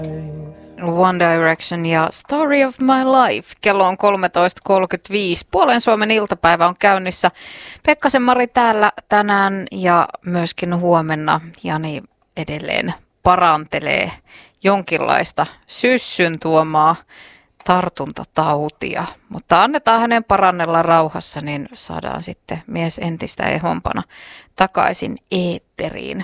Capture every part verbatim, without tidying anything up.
One Direction ja Story of My Life. Kello on kolmetoista kolmekymmentäviisi. Puolen Suomen iltapäivä on käynnissä. Pekkasen Mari täällä tänään ja myöskin huomenna Jani edelleen parantelee jonkinlaista syssyn tuomaa tartuntatautia. Mutta annetaan hänen parannella rauhassa, niin saadaan sitten mies entistä ehompana takaisin eetteriin.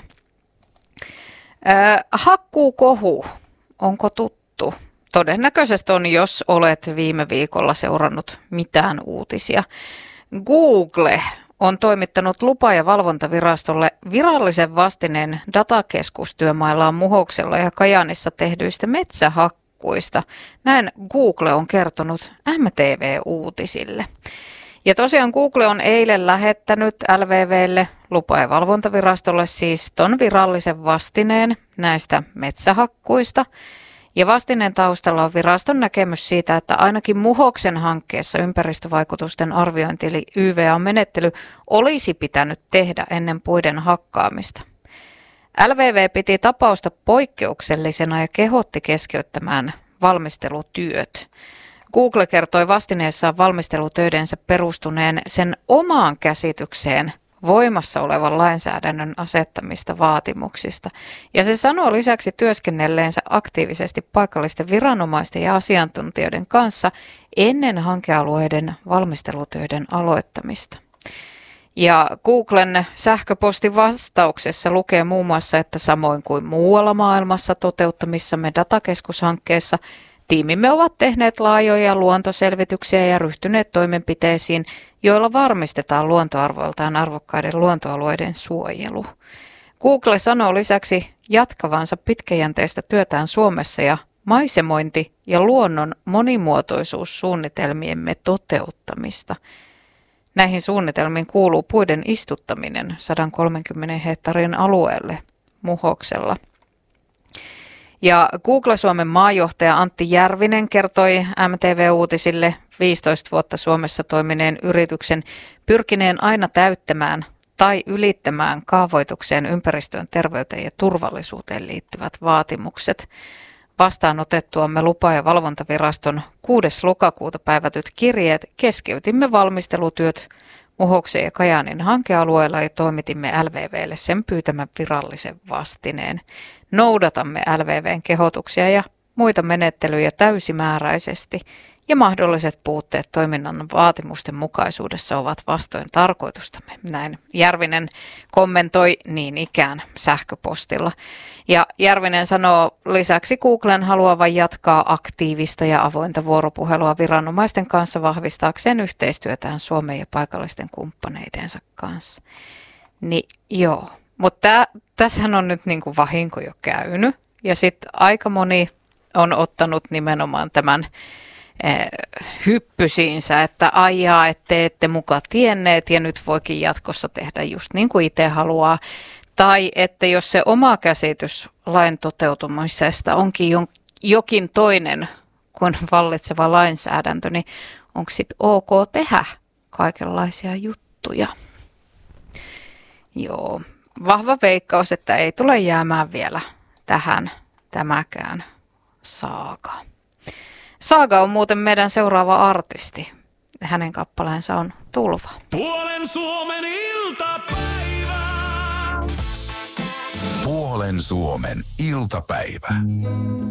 Öö, hakkuukohu. Onko tuttu? Todennäköisesti on, jos olet viime viikolla seurannut mitään uutisia. Google on toimittanut lupa- ja valvontavirastolle virallisen vastineen datakeskustyömaillaan Muhoksella ja Kajaanissa tehdyistä metsähakkuista. Näin Google on kertonut M T V-uutisille. Ja tosiaan Google on eilen lähettänyt L V V:lle, lupa- ja valvontavirastolle siis ton virallisen vastineen näistä metsähakkuista. Ja vastineen taustalla on viraston näkemys siitä, että ainakin Muhoksen hankkeessa ympäristövaikutusten arviointi eli Y V A-menettely olisi pitänyt tehdä ennen puiden hakkaamista. L V V piti tapausta poikkeuksellisena ja kehotti keskeyttämään valmistelutyöt. Google kertoi vastineessaan valmistelutöidensä perustuneen sen omaan käsitykseen voimassa olevan lainsäädännön asettamista vaatimuksista. Ja se sanoo lisäksi työskennelleensä aktiivisesti paikallisten viranomaisten ja asiantuntijoiden kanssa ennen hankealueiden valmistelutöiden aloittamista. Ja Googlen sähköpostin vastauksessa lukee muun muassa, että samoin kuin muualla maailmassa toteuttamissamme datakeskushankkeessa, tiimimme ovat tehneet laajoja luontoselvityksiä ja ryhtyneet toimenpiteisiin, joilla varmistetaan luontoarvoiltaan arvokkaiden luontoalueiden suojelu. Google sanoo lisäksi jatkavansa pitkäjänteistä työtään Suomessa ja maisemointi- ja luonnon monimuotoisuussuunnitelmiemme toteuttamista. Näihin suunnitelmiin kuuluu puiden istuttaminen sata kolmekymmentä hehtaarin alueelle Muhoksella. Ja Google Suomen maajohtaja Antti Järvinen kertoi M T V-uutisille viisitoista vuotta Suomessa toimineen yrityksen pyrkineen aina täyttämään tai ylittämään kaavoitukseen, ympäristöön, terveyteen ja turvallisuuteen liittyvät vaatimukset. Vastaanotettuamme lupa- ja valvontaviraston kuudes lokakuuta päivätyt kirjeet keskeytimme valmistelutyöt Muhoksen ja Kajaanin hankealueella ja toimitimme L V V:lle sen pyytämän virallisen vastineen. Noudatamme L V V:n kehotuksia ja muita menettelyjä täysimääräisesti ja mahdolliset puutteet toiminnan vaatimusten mukaisuudessa ovat vastoin tarkoitustamme. Näin Järvinen kommentoi niin ikään sähköpostilla. Ja Järvinen sanoo lisäksi Googlen haluavan jatkaa aktiivista ja avointa vuoropuhelua viranomaisten kanssa vahvistaakseen yhteistyötään Suomen ja paikallisten kumppaneidensa kanssa. Niin joo, mutta tässähän on nyt niin kuin vahinko jo käynyt ja sitten aika moni on ottanut nimenomaan tämän hyppysiinsä, että aijaa, ette ette muka tienneet ja nyt voikin jatkossa tehdä just niin kuin itse haluaa. Tai että jos se oma käsitys lain toteutumisesta onkin jokin toinen kuin vallitseva lainsäädäntö, niin onko sitten ok tehdä kaikenlaisia juttuja? Joo, vahva veikkaus, että ei tule jäämään vielä tähän tämäkään saaga. Saaga on muuten meidän seuraava artisti. Hänen kappaleensa on Tulva. Puolen Suomen iltapäivä. Puolen Suomen iltapäivä.